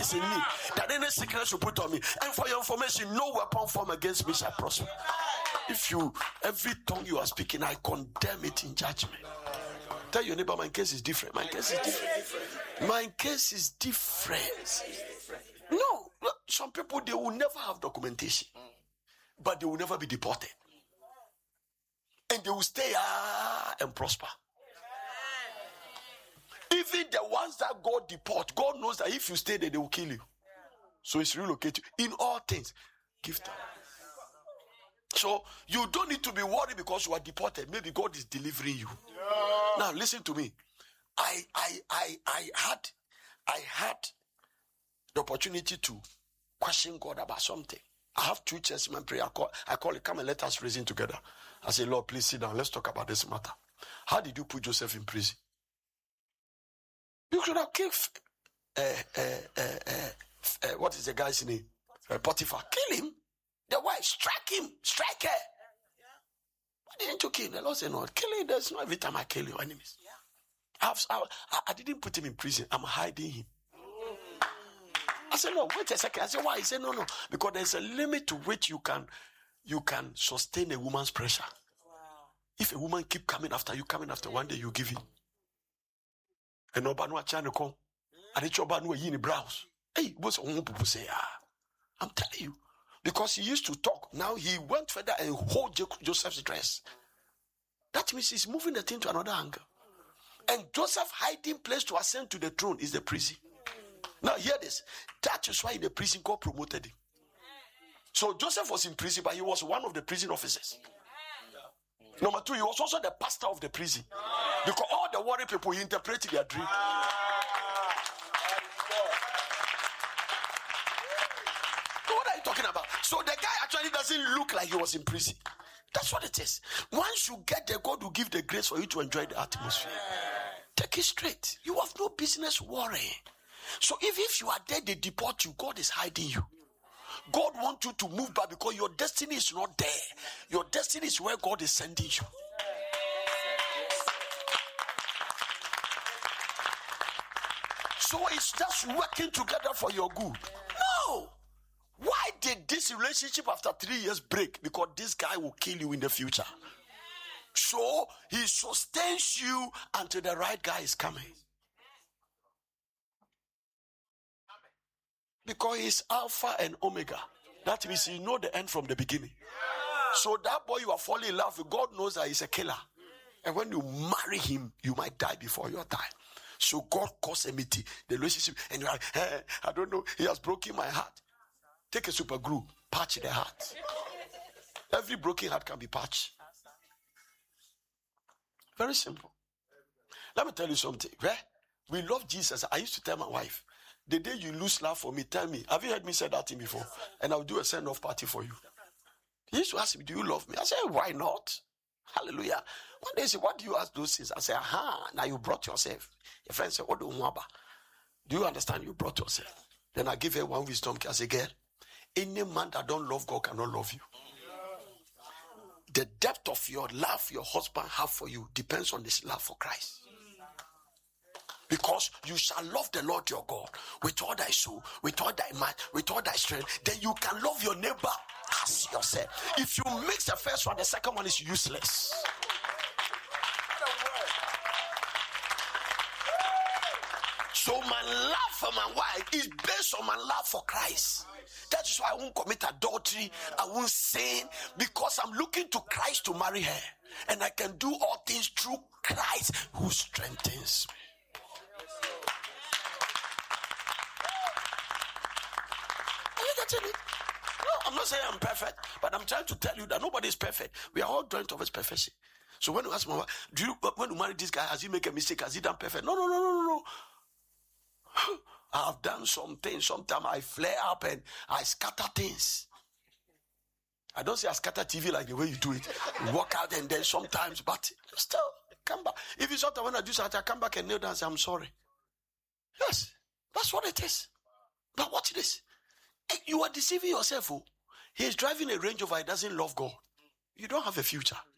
is in me, that any sickness you put on me. And for your information, no weapon formed against me shall prosper. If every tongue you are speaking, I condemn it in judgment. Tell your neighbor, my case is different. My case is different. My case is different. No, some people, they will never have documentation, but they will never be deported. And they will stay and prosper. Even the ones that God deport, God knows that if you stay there, they will kill you. So it's relocate you. In all things, give thanks. So you don't need to be worried because you are deported. Maybe God is delivering you. Yeah. Now listen to me. I had the opportunity to question God about something. I have 2 churches in my prayer. I call it, come and let us reason together. I say, Lord, please sit down. Let's talk about this matter. How did you put Joseph in prison? You should have killed what is the guy's name? Potiphar. Kill him. The wife, strike him, strike her. Yeah. Why didn't you kill him? The Lord said, no, kill him. There's no every time I kill your enemies. Yeah. I didn't put him in prison. I'm hiding him. I said, no, wait a second. I said, why? He said, no. Because there's a limit to which you can sustain a woman's pressure. Wow. If a woman keep coming after you, one day you give in. And nobody trying to come. And it's your bad in the browse. Hey, what's all people say? I'm telling you. Because he used to talk. Now he went further and hold Joseph's dress. That means he's moving the thing to another angle. And Joseph hiding place to ascend to the throne is the prison. Now hear this. That is why in the prison God promoted him. So Joseph was in prison, but he was one of the prison officers. Number 2, he was also the pastor of the prison. Because all the worried people, he interpreted their dream. What are you talking about? So the guy actually doesn't look like he was in prison. That's what it is. Once you get there, God will give the grace for you to enjoy the atmosphere. Take it straight. You have no business worrying. So if you are there, they deport you. God is hiding you. God wants you to move back because your destiny is not there. Your destiny is where God is sending you. So it's just working together for your good. No. Why did this relationship after 3 years break? Because this guy will kill you in the future. So he sustains you until the right guy is coming. Because he's Alpha and Omega. That means you know the end from the beginning. So that boy you are falling in love with, God knows that he's a killer. And when you marry him, you might die before your time. So God caused enmity, the relationship. And you're like, hey, I don't know, he has broken my heart. Take a super glue, patch the heart. Every broken heart can be patched. Very simple. Let me tell you something. We love Jesus. I used to tell my wife, the day you lose love for me, tell me. Have you heard me say that thing before? And I'll do a send-off party for you. He used to ask me, do you love me? I said, why not? Hallelujah. One day he said, what do you ask those things? I said, now you brought yourself. Your friend said, what do you understand? You brought yourself. Then I give her one wisdom. I said, girl, any man that don't love God cannot love you. The depth of your love your husband have for you depends on his love for Christ. Because you shall love the Lord your God with all thy soul, with all thy might, with all thy strength. Then you can love your neighbor as yourself. If you mix the first one, the second one is useless. So my love for my wife is based on my love for Christ. That is why I won't commit adultery. I won't sin, because I'm looking to Christ to marry her. And I can do all things through Christ who strengthens me. No, I'm not saying I'm perfect, but I'm trying to tell you that nobody is perfect. We are all joined towards perfection. So when you ask my wife, when you marry this guy, has he made a mistake? Has he done perfect? No. I have done some things. Sometimes I flare up and I scatter things. I don't say I scatter TV like the way you do it. You walk out and then sometimes, but still come back. If it's something when I do something, I come back and kneel down and say, I'm sorry. Yes, that's what it is. But watch this. You are deceiving yourself. He is driving a Range Rover. He doesn't love God. You don't have a future.